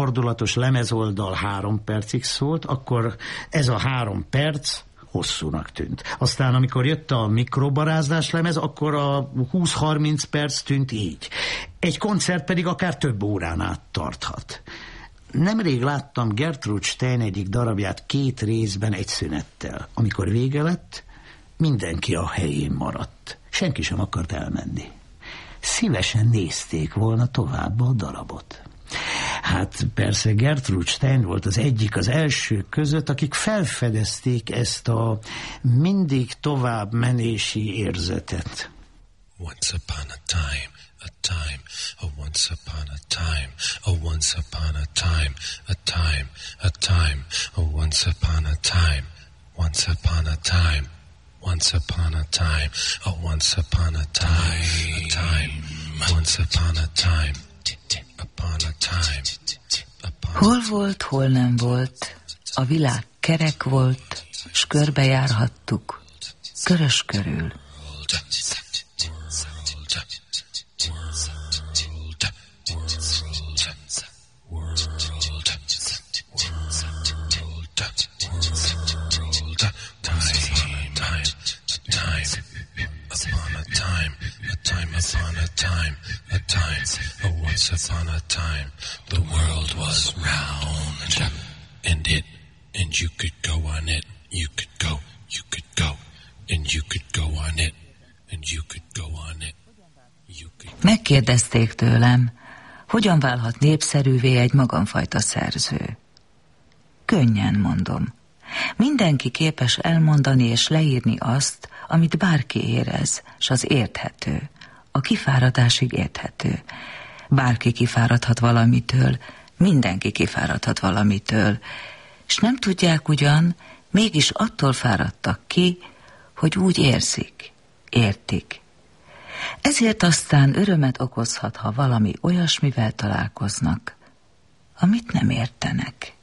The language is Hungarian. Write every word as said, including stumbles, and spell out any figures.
fordulatos lemezoldal három percig szólt, akkor ez a három perc hosszúnak tűnt. Aztán, amikor jött a mikrobarázdás lemez, akkor a húsz-harminc perc tűnt így. Egy koncert pedig akár több órán át tarthat. Nemrég láttam Gertrude Stein egyik darabját két részben egy szünettel. Amikor vége lett, mindenki a helyén maradt. Senki sem akart elmenni. Szívesen nézték volna tovább a darabot. Hát persze Gertrude Stein volt az egyik az elsők között, akik felfedezték ezt a mindig tovább menési érzetet. Once upon a time, a time, a once upon a time, a once upon a time, a time, a time, a once upon a time, once upon a time, once upon a time, a once upon a time, a time, once upon a time. Upon a time, upon hol volt, hol nem volt, a világ kerek volt, s körbejárhattuk, körös körül. Once upon a time, the world was round, and it, and you could go on it, you could go, you could go, and you could go on it, and you could go on it, you could... Megkérdezték tőlem, hogyan válhat népszerűvé egy magamfajta szerző. Könnyen mondom. Mindenki képes elmondani és leírni azt, amit bárki érez, s az érthető, a kifáradásig érthető. Bárki kifáradhat valamitől, mindenki kifáradhat valamitől, és nem tudják ugyan, mégis attól fáradtak ki, hogy úgy érzik, értik. Ezért aztán örömet okozhat, ha valami olyasmivel találkoznak, amit nem értenek.